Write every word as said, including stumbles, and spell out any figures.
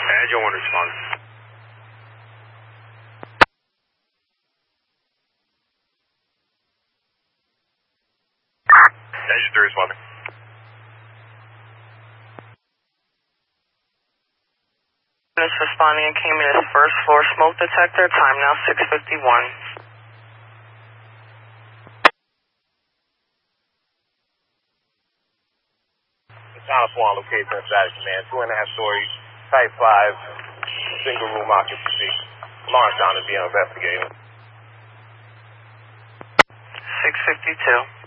Agent one respond. Agent three responding. Is responding and came in his first floor smoke detector. Time now six fifty-one. Thomas Swan located inside command. Two and a half story, type five, single room occupancy. Lawrence Town is being investigated. six fifty-two.